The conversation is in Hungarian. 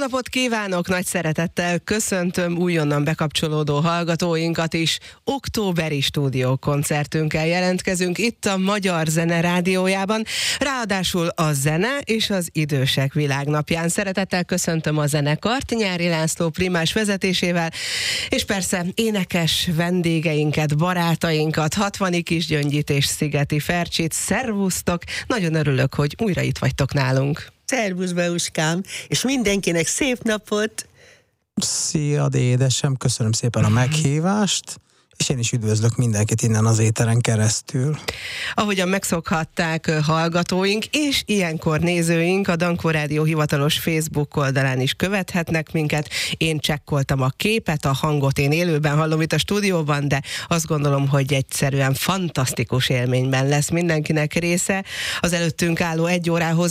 napot kívánok, nagy szeretettel köszöntöm újonnan bekapcsolódó hallgatóinkat is. Októberi stúdiókoncertünkkel jelentkezünk itt a Magyar Zene Rádiójában, ráadásul a zene és az idősek világnapján. Szeretettel köszöntöm a zenekart, Nyári László primás vezetésével, és persze énekes vendégeinket, barátainkat, Hatvani Kisgyöngyit és Szigeti Fercsit. Szervusztok! Nagyon örülök, hogy újra itt vagytok nálunk. Szervusz, Beuskám, és mindenkinek szép napot! Szia, édesem, köszönöm szépen a meghívást, és én is üdvözlök mindenkit innen az éteren keresztül. Ahogyan megszokhatták hallgatóink, és ilyenkor nézőink, a Dankó Rádió hivatalos Facebook oldalán is követhetnek minket. Én csekkoltam a képet, a hangot én élőben hallom itt a stúdióban, de azt gondolom, hogy egyszerűen fantasztikus élményben lesz mindenkinek része. Az előttünk álló 1 órához